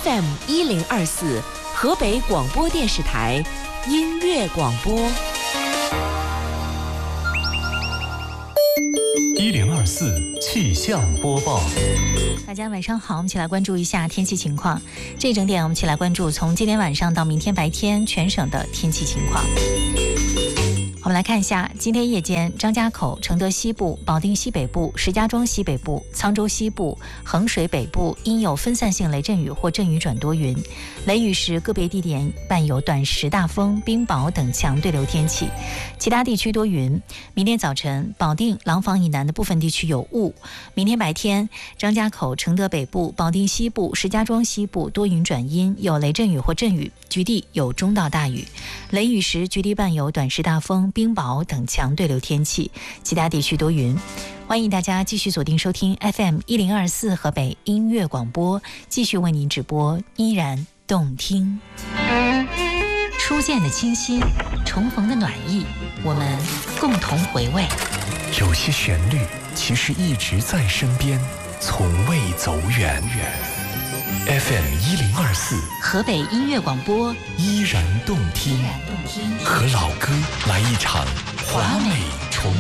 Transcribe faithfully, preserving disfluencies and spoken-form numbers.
F M 一零二四河北广播电视台音乐广播。 一零二四气象播报。 大家晚上好，我们一起来关注一下天气情况。这一整点我们一起来关注从今天晚上到明天白天全省的天气情况。我们来看一下，今天夜间，张家口、承德西部、保定西北部、石家庄西北部、沧州西部、衡水北部应有分散性雷阵雨或阵雨转多云，雷雨时个别地点伴有短时大风、冰雹等强对流天气，其他地区多云。明天早晨，保定、廊坊以南的部分地区有雾。明天白天，张家口、承德北部、保定西部、石家庄西部多云转阴，有雷阵雨或阵雨，局地有中到大雨，雷雨时局地伴有短时大风、冰雹等强对流天气，其他地区多云。欢迎大家继续锁定收听 F M 一零二四河北音乐广播，继续为您直播，依然动听。初见的清新，重逢的暖意，我们共同回味。 有些旋律其实一直在身边，从未走远。F M 一零二四河北音乐广播， 依然动听，和老歌来一场华美